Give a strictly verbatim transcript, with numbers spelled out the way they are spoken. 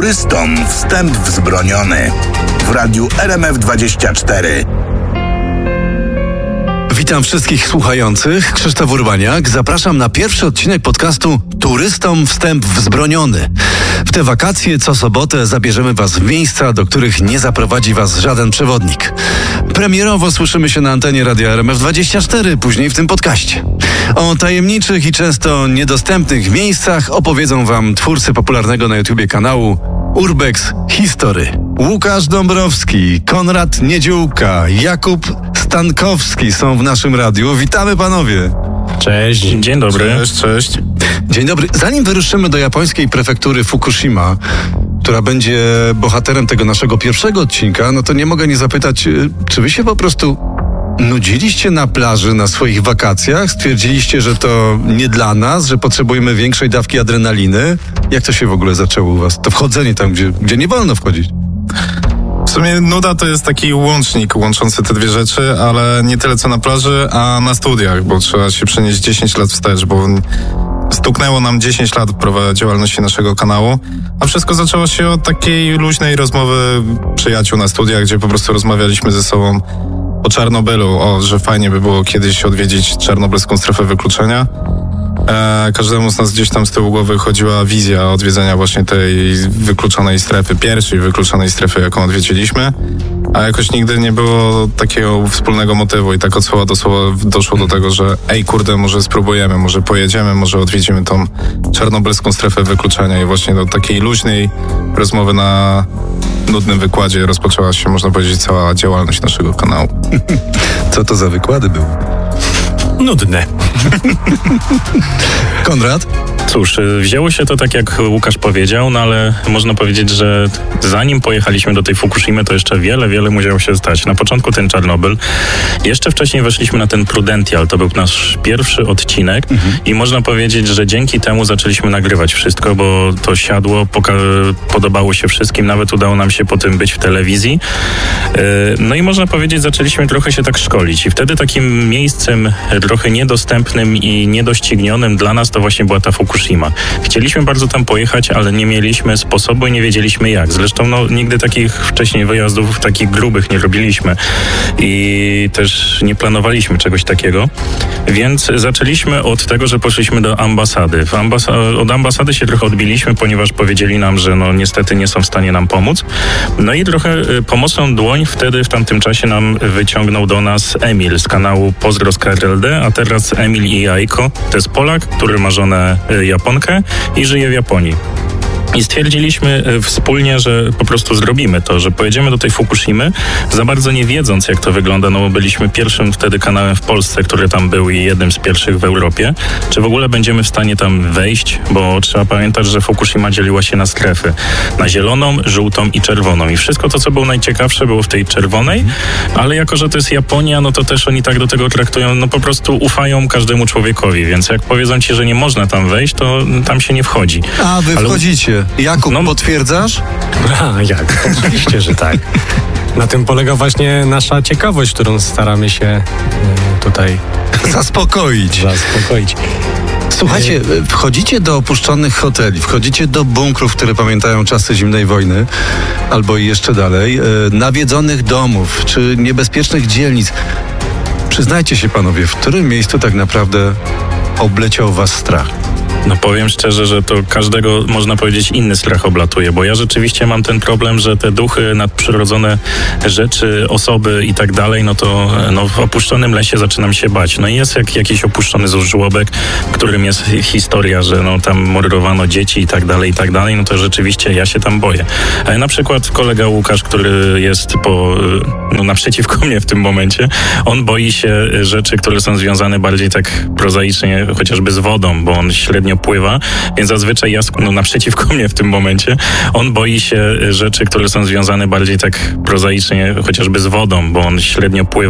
Turystom wstęp wzbroniony. W radiu R M F dwadzieścia cztery. Witam wszystkich słuchających. Krzysztof Urbaniak. Zapraszam na pierwszy odcinek podcastu Turystom wstęp wzbroniony. W te wakacje co sobotę zabierzemy Was w miejsca, do których nie zaprowadzi Was żaden przewodnik. Premierowo słyszymy się na antenie radia R M F dwadzieścia cztery, później w tym podcaście. O tajemniczych i często niedostępnych miejscach opowiedzą Wam twórcy popularnego na YouTubie kanału Urbex History. Łukasz Dąbrowski, Konrad Niedziółka, Jakub Stankowski są w naszym radiu. Witamy panowie. Cześć. Dzień dobry. Cześć, cześć. Dzień dobry. Zanim wyruszymy do japońskiej prefektury Fukushima, która będzie bohaterem tego naszego pierwszego odcinka, no to nie mogę nie zapytać, czy wy się po prostu nudziliście na plaży na swoich wakacjach? Stwierdziliście, że to nie dla nas, że potrzebujemy większej dawki adrenaliny? Jak to się w ogóle zaczęło u was? To wchodzenie tam, gdzie, gdzie nie wolno wchodzić. W sumie nuda to jest taki łącznik łączący te dwie rzeczy, ale nie tyle co na plaży, a na studiach, bo trzeba się przenieść dziesięć lat wstecz, bo stuknęło nam dziesięć lat prawa działalności naszego kanału, a wszystko zaczęło się od takiej luźnej rozmowy przyjaciół na studiach, gdzie po prostu rozmawialiśmy ze sobą o Czarnobylu, o, że fajnie by było kiedyś odwiedzić czarnobylską strefę wykluczenia. E, każdemu z nas gdzieś tam z tyłu głowy chodziła wizja odwiedzenia właśnie tej wykluczonej strefy, pierwszej wykluczonej strefy, jaką odwiedziliśmy, a jakoś nigdy nie było takiego wspólnego motywu i tak od słowa do słowa doszło do tego, że ej kurde, może spróbujemy, może pojedziemy, może odwiedzimy tą czarnobylską strefę wykluczenia i właśnie do takiej luźnej rozmowy na nudnym wykładzie rozpoczęła się, można powiedzieć, cała działalność naszego kanału. Co to za wykłady były? Nudne. Konrad? Cóż, wzięło się to tak, jak Łukasz powiedział, no ale można powiedzieć, że zanim pojechaliśmy do tej Fukushimy, to jeszcze wiele, wiele musiało się stać. Na początku ten Czarnobyl. Jeszcze wcześniej weszliśmy na ten Prudential. To był nasz pierwszy odcinek mhm. i można powiedzieć, że dzięki temu zaczęliśmy nagrywać wszystko, bo to siadło, poka- podobało się wszystkim. Nawet udało nam się po tym być w telewizji. Yy, no i można powiedzieć, zaczęliśmy trochę się tak szkolić. I wtedy takim miejscem trochę niedostępnym i niedoścignionym dla nas to właśnie była ta Fukushima. Chcieliśmy bardzo tam pojechać, ale nie mieliśmy sposobu i nie wiedzieliśmy jak. Zresztą no, nigdy takich wcześniej wyjazdów takich grubych nie robiliśmy i też nie planowaliśmy czegoś takiego. Więc zaczęliśmy od tego, że poszliśmy do ambasady. W ambasa- od ambasady się trochę odbiliśmy, ponieważ powiedzieli nam, że no niestety nie są w stanie nam pomóc. No i trochę pomocną dłoń wtedy w tamtym czasie nam wyciągnął do nas Emil z kanału Pozdro z K R L D, a teraz Emil i Aiko. To jest Polak, który ma żonę Japonkę i żyje w Japonii. I stwierdziliśmy wspólnie, że po prostu zrobimy to, że pojedziemy do tej Fukushimy, za bardzo nie wiedząc, jak to wygląda, no bo byliśmy pierwszym wtedy kanałem w Polsce, który tam był i jednym z pierwszych w Europie. Czy w ogóle będziemy w stanie tam wejść, bo trzeba pamiętać, że Fukushima dzieliła się na strefy. Na zieloną, żółtą i czerwoną. I wszystko to, co było najciekawsze, było w tej czerwonej, ale jako, że to jest Japonia, no to też oni tak do tego traktują, no po prostu ufają każdemu człowiekowi, więc jak powiedzą ci, że nie można tam wejść, to tam się nie wchodzi. A, wy ale... wchodzicie. Jakub, no, potwierdzasz? A, jak? Oczywiście, że tak. Na tym polega właśnie nasza ciekawość, którą staramy się y, tutaj zaspokoić. zaspokoić. Słuchajcie, wchodzicie do opuszczonych hoteli, wchodzicie do bunkrów, które pamiętają czasy zimnej wojny, albo i jeszcze dalej, nawiedzonych domów, czy niebezpiecznych dzielnic. Przyznajcie się panowie, w którym miejscu tak naprawdę obleciał was strach? No powiem szczerze, że to każdego, można powiedzieć, inny strach oblatuje, bo ja rzeczywiście mam ten problem, że te duchy, nadprzyrodzone rzeczy, osoby i tak dalej, no to no, w opuszczonym lesie zaczynam się bać. No i jest jak jakiś opuszczony żłobek, w którym jest historia, że no tam mordowano dzieci i tak dalej, i tak dalej, no to rzeczywiście ja się tam boję. Ale na przykład kolega Łukasz, który jest po, no, naprzeciwko mnie w tym momencie, on boi się rzeczy, które są związane bardziej tak prozaicznie, chociażby z wodą, bo on średnio pływa, więc zazwyczaj ja, no naprzeciwko mnie w tym momencie, on boi się rzeczy, które są związane bardziej tak prozaicznie, chociażby z wodą, bo on średnio pływa.